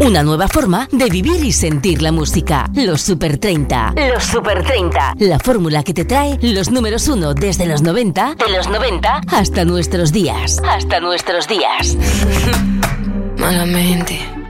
Una nueva forma de vivir y sentir la música. Los Super 30. Los Super 30. La fórmula que te trae los números 1 desde los 90, de los 90 hasta nuestros días. Hasta nuestros días. Malamente.